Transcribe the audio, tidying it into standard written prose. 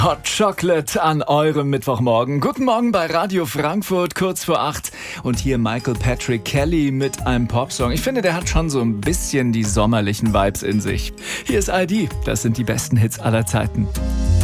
Hot Chocolate an eurem Mittwochmorgen. Guten Morgen bei Radio Frankfurt, kurz vor 8. Und hier Michael Patrick Kelly mit einem Popsong. Ich finde, der hat schon so ein bisschen die sommerlichen Vibes in sich. Hier ist ID, das sind die besten Hits aller Zeiten.